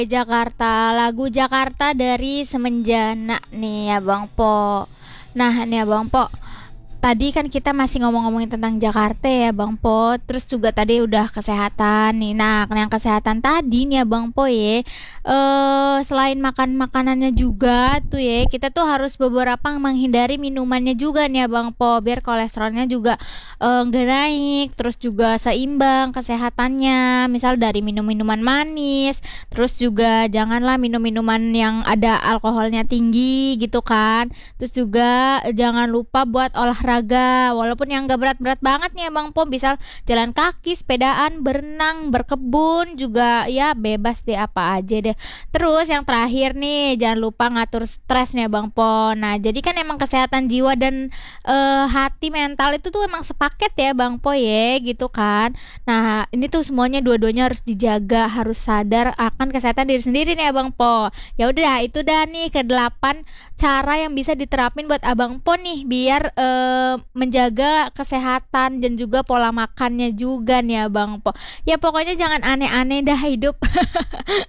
Jakarta, lagu Jakarta dari Semenjana nih ya Bang Po. Nah nih ya Bang Po, tadi kan kita masih ngomong-ngomongin tentang Jakarta ya Bang Po. Terus juga tadi udah kesehatan nih. Nah, yang kesehatan tadi nih ya Bang Po ya. Selain makan makanannya juga tuh ya, kita tuh harus beberapa menghindari minumannya juga nih ya Bang Po, biar kolesterolnya juga nggak naik. Terus juga seimbang kesehatannya. Misal dari minum minuman manis. Terus juga janganlah minum minuman yang ada alkoholnya tinggi gitu kan. Terus juga jangan lupa buat olahraga, walaupun yang gak berat-berat banget nih ya Bang Po, bisa jalan kaki, sepedaan, berenang, berkebun juga ya, bebas deh apa aja deh. Terus yang terakhir nih, jangan lupa ngatur stres nih ya Bang Po. Nah, jadi kan emang kesehatan jiwa dan hati mental itu tuh emang sepaket ya Bang Po ya, gitu kan. Nah, ini tuh semuanya dua-duanya harus dijaga, harus sadar akan kesehatan diri sendiri nih ya Bang Po. Ya udah, itu dah nih ke-8 cara yang bisa diterapin buat Abang Po nih biar menjaga kesehatan dan juga pola makannya juga nih Abang Po. Ya pokoknya jangan aneh-aneh dah hidup.